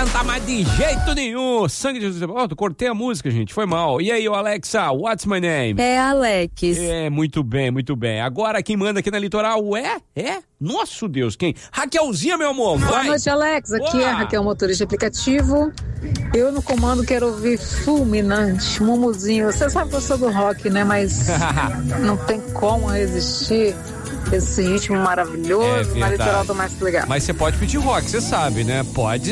cantar mais de jeito nenhum. Sangue de Jesus. Oh, cortei a música, gente. Foi mal. E aí, Alexa, what's my name? É Alex. É, muito bem, muito bem. Agora quem manda aqui na Litoral é? Nosso Deus, quem? Raquelzinha, meu amor, vai. Boa noite, Alex. Aqui é a Raquel, motorista de aplicativo. Eu no comando quero ouvir Fulminante, Mumuzinho. Você sabe que eu sou do rock, né? Mas não tem como resistir esse ritmo maravilhoso na Litoral do Mais Legal. Mas você pode pedir rock, você sabe, né? Pode